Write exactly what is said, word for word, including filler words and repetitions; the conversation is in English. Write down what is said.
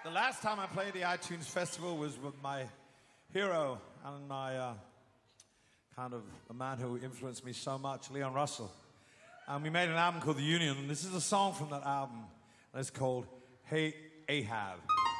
The last time I played the iTunes Festival was with my hero and my uh, kind of a man who influenced me so much, Leon Russell. And we made an album called The Union, and this is a song from that album, and it's called Hey Ahab.